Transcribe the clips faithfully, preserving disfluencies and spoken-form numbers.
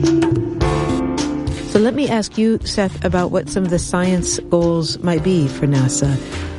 So let me ask you, Seth, about what some of the science goals might be for NASA.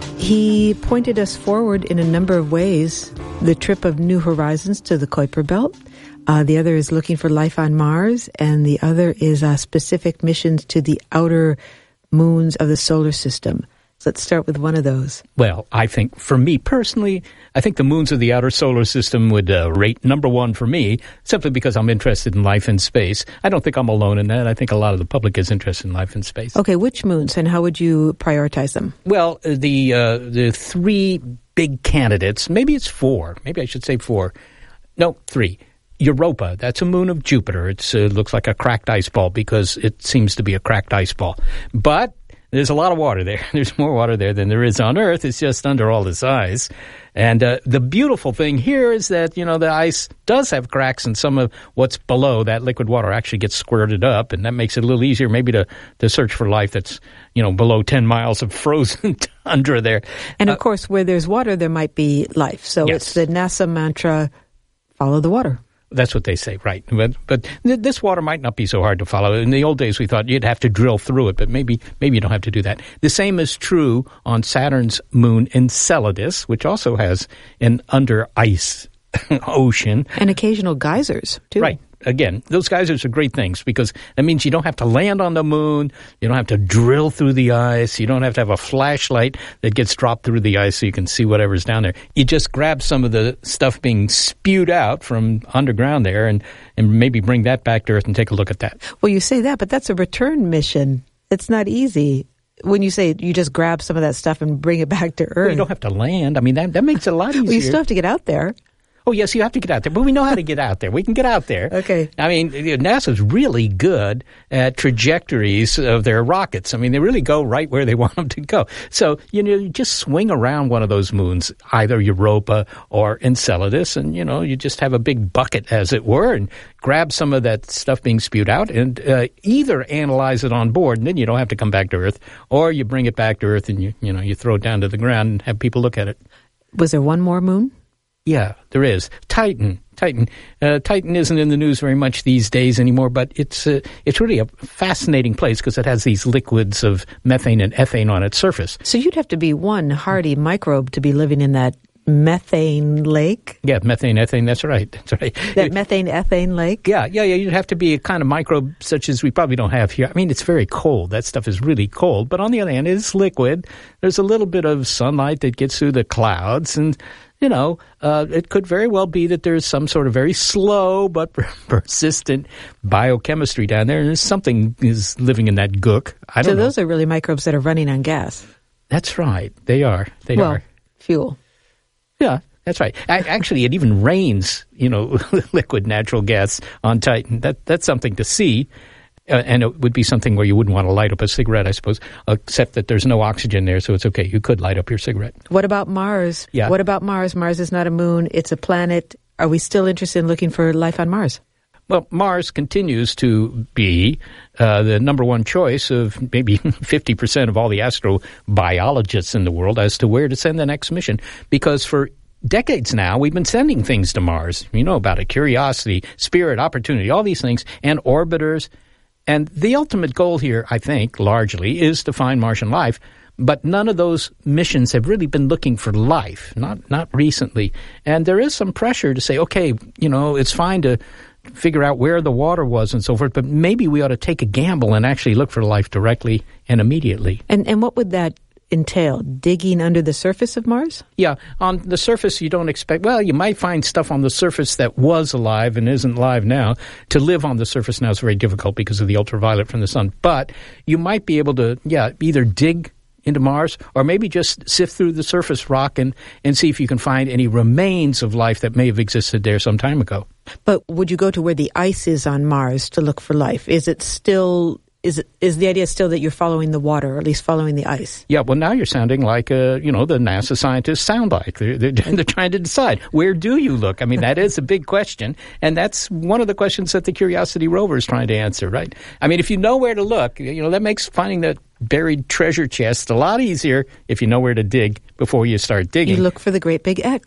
He pointed us forward in a number of ways. The trip of New Horizons to the Kuiper Belt. Uh, the other is looking for life on Mars. And the other is uh, specific missions to the outer moons of the solar system. So let's start with one of those. Well, I think for me personally, I think the moons of the outer solar system would uh, rate number one for me, simply because I'm interested in life in space. I don't think I'm alone in that. I think a lot of the public is interested in life in space. Okay, which moons, and how would you prioritize them? Well, the uh, the three big candidates, maybe it's four. Maybe I should say four. No, three. Europa, that's a moon of Jupiter. It uh, looks like a cracked ice ball because it seems to be a cracked ice ball. But there's a lot of water there. There's more water there than there is on Earth. It's just under all this ice. And uh, the beautiful thing here is that, you know, the ice does have cracks, and some of what's below that liquid water actually gets squirted up, and that makes it a little easier maybe to, to search for life that's, you know, below ten miles of frozen tundra there. And, of uh, course, where there's water, there might be life. So yes. It's the NASA mantra, follow the water. That's what they say, right. But but this water might not be so hard to follow. In the old days, we thought you'd have to drill through it, but maybe maybe you don't have to do that. The same is true on Saturn's moon Enceladus, which also has an under-ice ocean. And occasional geysers, too. Right. Again, those geysers are great things because that means you don't have to land on the moon, you don't have to drill through the ice, you don't have to have a flashlight that gets dropped through the ice so you can see whatever's down there. You just grab some of the stuff being spewed out from underground there and, and maybe bring that back to Earth and take a look at that. Well, you say that, but that's a return mission. It's not easy. When you say you just grab some of that stuff and bring it back to Earth. Well, you don't have to land. I mean, that, that makes it a lot easier. Well, you still have to get out there. Oh, yes, you have to get out there. But we know how to get out there. We can get out there. Okay. I mean, NASA's really good at trajectories of their rockets. I mean, they really go right where they want them to go. So, you know, you just swing around one of those moons, either Europa or Enceladus, and, you know, you just have a big bucket, as it were, and grab some of that stuff being spewed out and uh, either analyze it on board, and then you don't have to come back to Earth, or you bring it back to Earth and, you, you know, you throw it down to the ground and have people look at it. Was there one more moon? Yeah, there is. Titan. Titan. Uh, Titan isn't in the news very much these days anymore, but it's uh, it's really a fascinating place because it has these liquids of methane and ethane on its surface. So you'd have to be one hardy microbe to be living in that methane lake? Yeah, methane, ethane, that's right. That's right. That methane, ethane lake? Yeah, yeah, yeah. You'd have to be a kind of microbe such as we probably don't have here. I mean, it's very cold. That stuff is really cold. But on the other hand, it's liquid. There's a little bit of sunlight that gets through the clouds, and you know, uh, it could very well be that there's some sort of very slow but persistent biochemistry down there, and there's something is living in that gook. I don't so know. Those are really microbes that are running on gas. That's right. They are. They well, are. Fuel. Yeah, that's right. Actually, it even rains, you know, liquid natural gas on Titan. That That's something to see. Uh, and it would be something where you wouldn't want to light up a cigarette, I suppose, except that there's no oxygen there, so it's okay. You could light up your cigarette. What about Mars? Yeah. What about Mars? Mars is not a moon. It's a planet. Are we still interested in looking for life on Mars? Well, Mars continues to be uh, the number one choice of maybe fifty percent of all the astrobiologists in the world as to where to send the next mission, because for decades now, we've been sending things to Mars. You know about it, Curiosity, Spirit, Opportunity, all these things, and orbiters. And the ultimate goal here, I think, largely, is to find Martian life. But none of those missions have really been looking for life, not not recently. And there is some pressure to say, okay, you know, it's fine to figure out where the water was and so forth, but maybe we ought to take a gamble and actually look for life directly and immediately. And and what would that entail? Digging under the surface of Mars? Yeah, on the surface you don't expect, well, you might find stuff on the surface that was alive and isn't alive now. To live on the surface now is very difficult because of the ultraviolet from the sun. But you might be able to, yeah, either dig into Mars or maybe just sift through the surface rock and, and see if you can find any remains of life that may have existed there some time ago. But would you go to where the ice is on Mars to look for life? Is it still... Is it, is the idea still that you're following the water, or at least following the ice? Yeah, well, now you're sounding like, uh, you know, the NASA scientists sound like. They're, they're, they're trying to decide, where do you look? I mean, that is a big question, and that's one of the questions that the Curiosity rover is trying to answer, right? I mean, if you know where to look, you know, that makes finding that buried treasure chest a lot easier if you know where to dig before you start digging. You look for the great big X.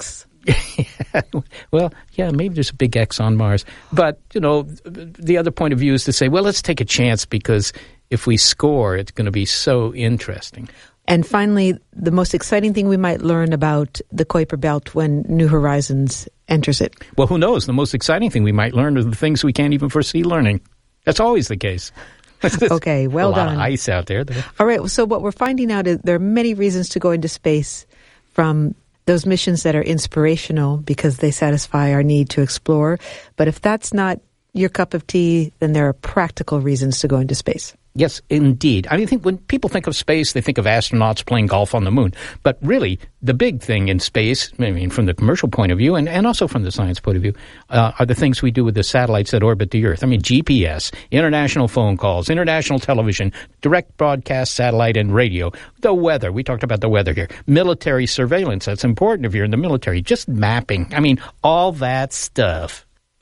Well, yeah, maybe there's a big X on Mars. But, you know, the other point of view is to say, well, let's take a chance because if we score, it's going to be so interesting. And finally, the most exciting thing we might learn about the Kuiper Belt when New Horizons enters it. Well, who knows? The most exciting thing we might learn are the things we can't even foresee learning. That's always the case. Okay, well a lot done. Of ice out there. All right, so what we're finding out is there are many reasons to go into space, from those missions that are inspirational because they satisfy our need to explore. But if that's not your cup of tea, then there are practical reasons to go into space. Yes, indeed. I mean, I think when people think of space, they think of astronauts playing golf on the moon. But really, the big thing in space, I mean, from the commercial point of view and, and also from the science point of view, uh, are the things we do with the satellites that orbit the Earth. I mean, G P S, international phone calls, international television, direct broadcast satellite and radio, the weather. We talked about the weather here. Military surveillance. That's important if you're in the military. Just mapping. I mean, all that stuff.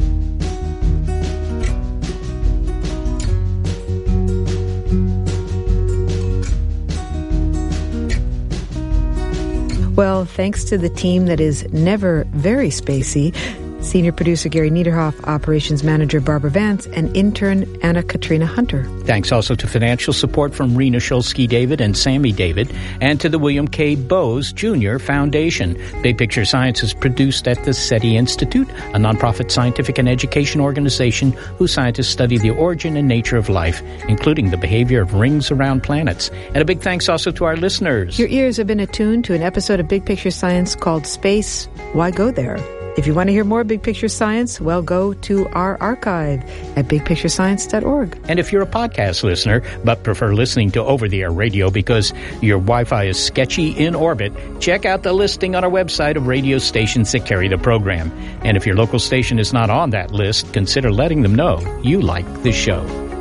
Well, thanks to the team that is never very spacey, Senior Producer Gary Niederhoff, Operations Manager Barbara Vance, and Intern Anna Katrina Hunter. Thanks also to financial support from Rena Shulsky-David and Sammy David, and to the William K. Bowes Junior Foundation. Big Picture Science is produced at the SETI Institute, a nonprofit scientific and education organization whose scientists study the origin and nature of life, including the behavior of rings around planets. And a big thanks also to our listeners. Your ears have been attuned to an episode of Big Picture Science called Space, Why Go There? If you want to hear more Big Picture Science, well, go to our archive at big picture science dot org. And if you're a podcast listener but prefer listening to over-the-air radio because your Wi-Fi is sketchy in orbit, check out the listing on our website of radio stations that carry the program. And if your local station is not on that list, consider letting them know you like the show.